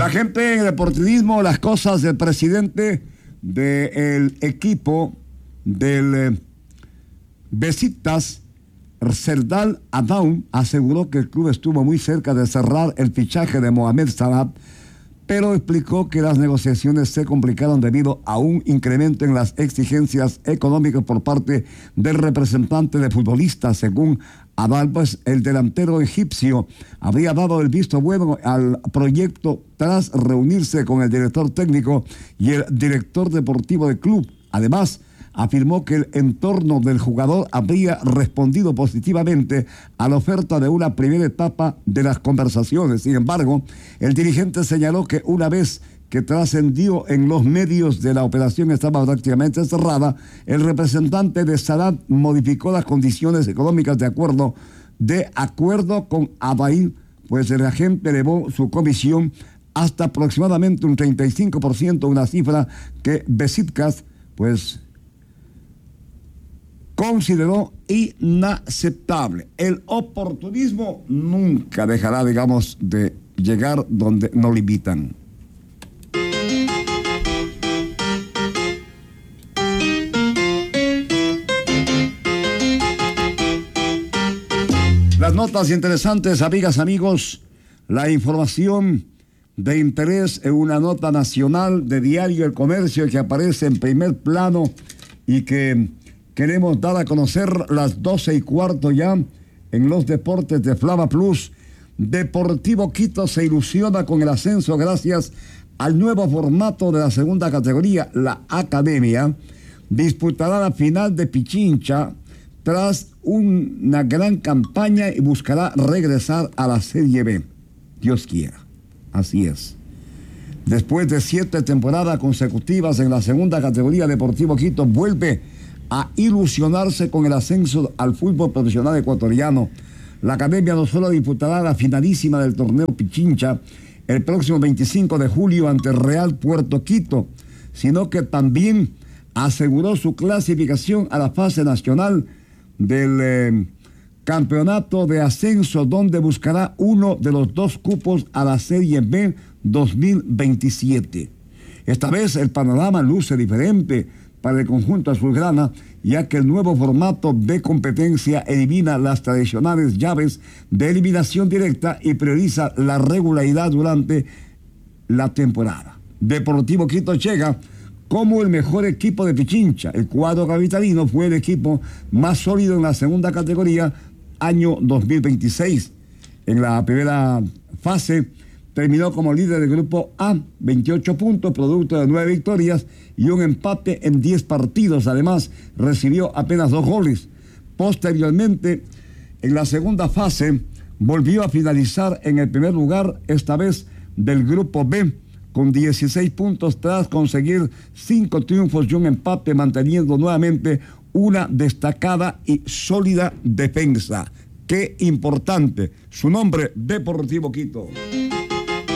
La gente en deportivismo, las cosas del presidente del equipo del Besiktas, Serdal Adaun, aseguró que el club estuvo muy cerca de cerrar el fichaje de Mohamed Salah, pero explicó que las negociaciones se complicaron debido a un incremento en las exigencias económicas por parte del representante de futbolistas. Según Adaun, pues el delantero egipcio habría dado el visto bueno al proyecto tras reunirse con el director técnico y el director deportivo del club. Además, afirmó que el entorno del jugador habría respondido positivamente a la oferta de una primera etapa de las conversaciones. Sin embargo, el dirigente señaló que una vez que trascendió en los medios de la operación estaba prácticamente cerrada, el representante de Salah modificó las condiciones económicas de acuerdo con Abail, pues el agente elevó su comisión hasta aproximadamente un 35%, una cifra que Besiktas, pues, consideró inaceptable. El oportunismo nunca dejará, digamos, de llegar donde no limitan. Las notas interesantes, amigas, amigos, la información de interés en una nota nacional de Diario El Comercio que aparece en primer plano y que queremos dar a conocer las 12:15 ya en los deportes de Flava Plus. Deportivo Quito se ilusiona con el ascenso gracias al nuevo formato de la segunda categoría. La Academia disputará la final de Pichincha tras una gran campaña y buscará regresar a la Serie B. Dios quiera. Así es. Después de 7 temporadas consecutivas en la segunda categoría, Deportivo Quito vuelve a ilusionarse con el ascenso al fútbol profesional ecuatoriano. La Academia no solo disputará la finalísima del torneo Pichincha el próximo 25 de julio ante Real Puerto Quito, sino que también aseguró su clasificación a la fase nacional del campeonato de ascenso, donde buscará uno de los 2 cupos a la Serie B 2027. Esta vez el panorama luce diferente para el conjunto azulgrana, ya que el nuevo formato de competencia elimina las tradicionales llaves de eliminación directa y prioriza la regularidad durante la temporada. Deportivo Quito llega como el mejor equipo de Pichincha. El cuadro capitalino fue el equipo más sólido en la segunda categoría año 2026. En la primera fase terminó como líder del grupo A, 28 puntos, producto de 9 victorias y un empate en 10 partidos. Además, recibió apenas 2 goles. Posteriormente, en la segunda fase, volvió a finalizar en el primer lugar, esta vez del grupo B, con 16 puntos tras conseguir 5 triunfos y un empate, manteniendo nuevamente una destacada y sólida defensa. ¡Qué importante! Su nombre, Deportivo Quito.